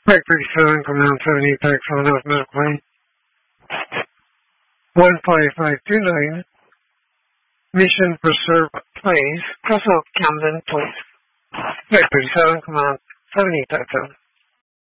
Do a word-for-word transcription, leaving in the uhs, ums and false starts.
Flight thirty-seven, Command seventy, tax on North Medical Way. one five five two nine, Mission Preserve Place, cross out Camden Place. Flight thirty-seven, Command seventy, tax on.